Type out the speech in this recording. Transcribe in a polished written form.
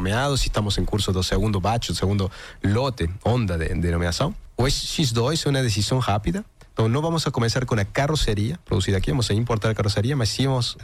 nomeados, estamos em curso do segundo batch, do segundo lote, onda de nomeação. O X2 é uma decisão rápida. Então, não vamos a começar com a carroceria produzida aqui, vamos a importar a carroceria, mas sim vamos